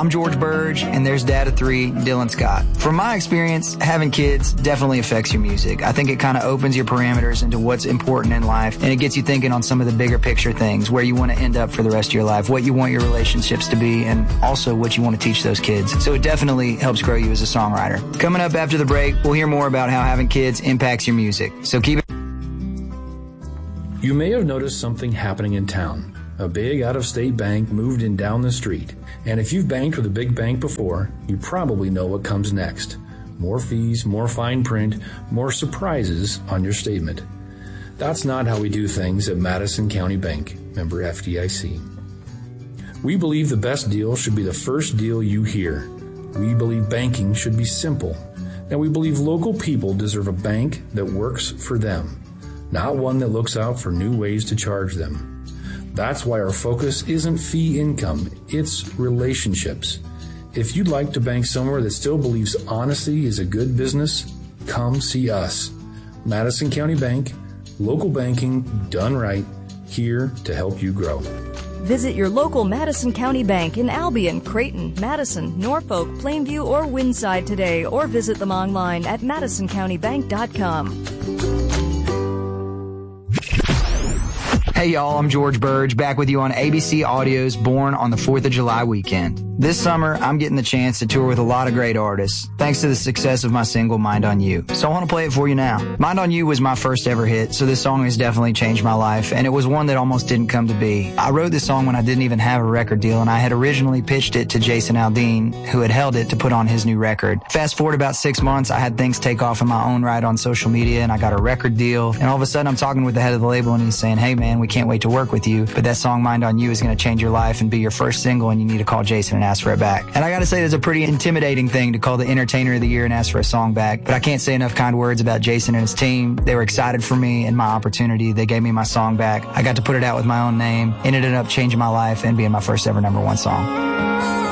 I'm George Burge, and there's dad of three, Dylan Scott. From my experience, having kids definitely affects your music. I think it kind of opens your parameters into what's important in life, and it gets you thinking on some of the bigger picture things, where you want to end up for the rest of your life, what you want your relationships to be, and also what you want to teach those kids. So it definitely helps grow you as a songwriter. Coming up after the break, we'll hear more about how having kids impacts your music. So keep it. You may have noticed something happening in town. A big out-of-state bank moved in down the street. And if you've banked with a big bank before, you probably know what comes next. More fees, more fine print, more surprises on your statement. That's not how we do things at Madison County Bank, member FDIC. We believe the best deal should be the first deal you hear. We believe banking should be simple. And we believe local people deserve a bank that works for them, not one that looks out for new ways to charge them. That's why our focus isn't fee income, it's relationships. If you'd like to bank somewhere that still believes honesty is a good business, come see us. Madison County Bank, local banking done right, here to help you grow. Visit your local Madison County Bank in Albion, Creighton, Madison, Norfolk, Plainview, or Windside today, or visit them online at madisoncountybank.com. Hey y'all, I'm George Burge, back with you on ABC Audio's Born on the 4th of July weekend. This summer, I'm getting the chance to tour with a lot of great artists, thanks to the success of my single, Mind on You. So I want to play it for you now. Mind on You was my first ever hit, so this song has definitely changed my life, and it was one that almost didn't come to be. I wrote this song when I didn't even have a record deal, and I had originally pitched it to Jason Aldean, who had held it to put on his new record. Fast forward about 6 months, I had things take off in my own right on social media, and I got a record deal, and all of a sudden I'm talking with the head of the label, and he's saying, hey man, we can't wait to work with you, but that song Mind on You is going to change your life and be your first single, and you need to call Jason and ask for it back. And I gotta say, it's a pretty intimidating thing to call the Entertainer of the Year and ask for a song back, but I can't say enough kind words about Jason and his team. They were excited for me and my opportunity. They gave me my song back. I got to put it out with my own name. It ended up changing my life and being my first ever #1 song.